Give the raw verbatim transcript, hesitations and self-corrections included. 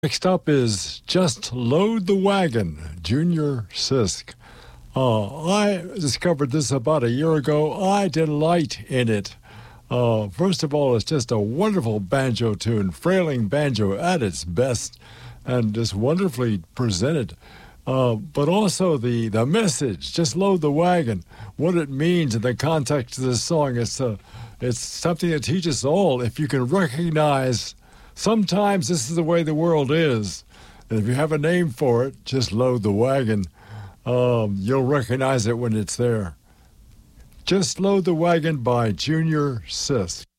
Next up is Just Load the Wagon, Junior Sisk. Uh, I discovered this about a year ago. I delight in it. Uh, first of all, it's just a wonderful banjo tune, frailing banjo at its best, and just wonderfully presented. Uh, but also the, the message, just load the wagon, what it means in the context of the song. It's, uh, it's something that teaches all. If you can recognize sometimes this is the way the world is, and if you have a name for it, just load the wagon. Um, you'll recognize it when it's there. Just Load the Wagon by Junior Sisk.